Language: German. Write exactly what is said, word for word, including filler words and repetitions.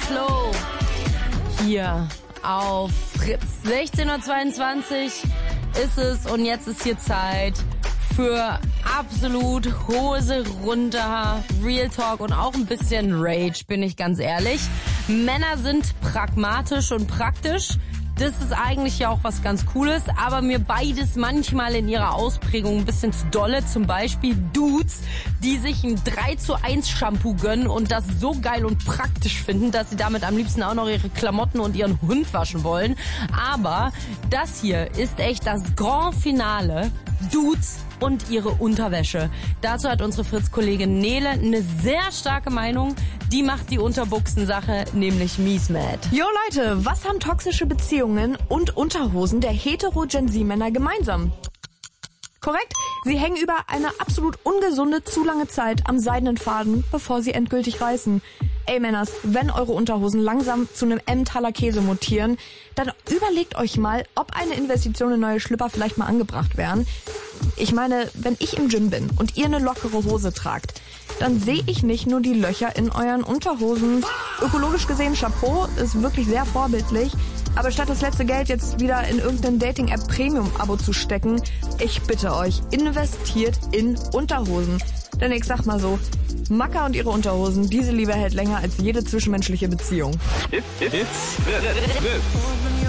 Flo hier auf Fritz. sechzehn Uhr zweiundzwanzig ist es und jetzt ist hier Zeit für absolut Hose runter, Real Talk und auch ein bisschen Rage, bin ich ganz ehrlich. Männer sind pragmatisch und praktisch. Das ist eigentlich ja auch was ganz Cooles, aber mir beides manchmal in ihrer Ausprägung ein bisschen zu dolle. Zum Beispiel Dudes, die sich ein drei zu eins Shampoo gönnen und das so geil und praktisch finden, dass sie damit am liebsten auch noch ihre Klamotten und ihren Hund waschen wollen. Aber das hier ist echt das Grand Finale. Dudes und ihre Unterwäsche. Dazu hat unsere Fritz-Kollegin Nele eine sehr starke Meinung. Die macht die Unterbuchsen-Sache nämlich mies mad. Jo Leute, was haben toxische Beziehungen und Unterhosen der hetero-Gen-Z-Männer gemeinsam? Korrekt, sie hängen über eine absolut ungesunde, zu lange Zeit am seidenen Faden, bevor sie endgültig reißen. Ey Männers, wenn eure Unterhosen langsam zu einem Emmentaler Käse mutieren, dann überlegt euch mal, ob eine Investition in neue Schlüpper vielleicht mal angebracht wären. Ich meine, wenn ich im Gym bin und ihr eine lockere Hose tragt, dann sehe ich nicht nur die Löcher in euren Unterhosen. Ökologisch gesehen, Chapeau, ist wirklich sehr vorbildlich. Aber statt das letzte Geld jetzt wieder in irgendein Dating-App-Premium-Abo zu stecken, ich bitte euch, investiert in Unterhosen. Denn ich sag mal so, Macker und ihre Unterhosen, diese Liebe hält länger als jede zwischenmenschliche Beziehung. Hits, Hits, Hits, Hits.